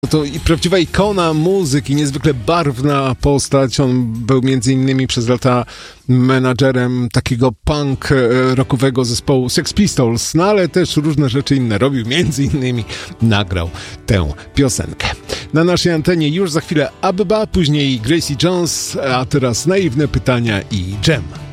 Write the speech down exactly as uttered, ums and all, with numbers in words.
To i prawdziwa ikona muzyki, niezwykle barwna postać. On był między innymi przez lata menadżerem takiego punk rockowego zespołu Sex Pistols, no ale też różne rzeczy inne robił, między innymi nagrał tę piosenkę. Na naszej antenie już za chwilę Abba, później Gracie Jones, a teraz naiwne pytania i Dżem.